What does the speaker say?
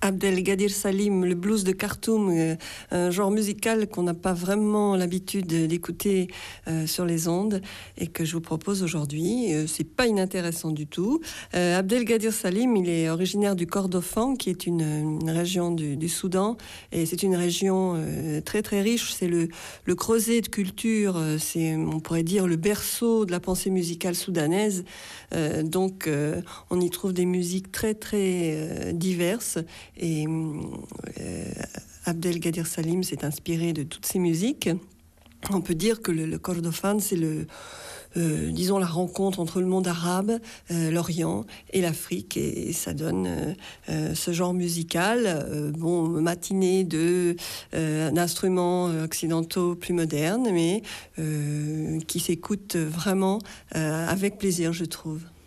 Abdelgadir Salim, le blues de Khartoum, un genre musical qu'on n'a pas vraiment l'habitude d'écouter sur les ondes et que je vous propose aujourd'hui. C'est pas inintéressant du tout. Abdelgadir Salim, il est originaire du Kordofan, qui est une région du Soudan, et c'est une région très très riche. C'est le creuset de culture, c'est, on pourrait dire, le berceau de la pensée musicale soudanaise. Donc on y trouve des musiques très très diverses, et Abdelgadir Salim s'est inspiré de toutes ces musiques. On peut dire que le Kordofan, c'est disons la rencontre entre le monde arabe, l'Orient et l'Afrique, et ça donne ce genre musical, matiné d'instruments occidentaux plus modernes, mais qui s'écoute vraiment avec plaisir, je trouve.